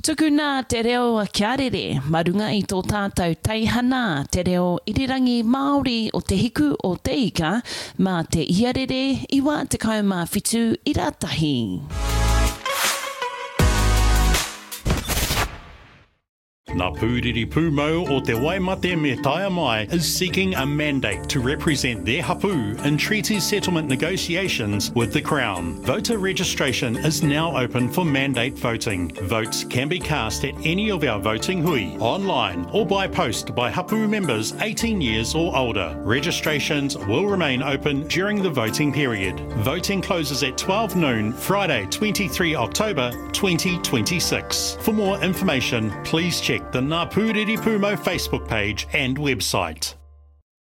Tuku nā te reo a Kiarere, marunga I tō tātou teihana, te reo irirangi Māori o te hiku o te ika, mā te iarere iwa te kaumawhitu I rātahi. Ngā Pūriri Pūmau o te Waimate me Taia Mai is seeking a mandate to represent their hapu in treaty settlement negotiations with the Crown. Voter registration is now open for mandate voting. Votes can be cast at any of our voting hui, online or by post by hapu members 18 years or older. Registrations will remain open during the voting period. Voting closes at 12 noon, Friday 23 October 2026. For more information, please check the Ngā Pūriri Pūmau Facebook page and website.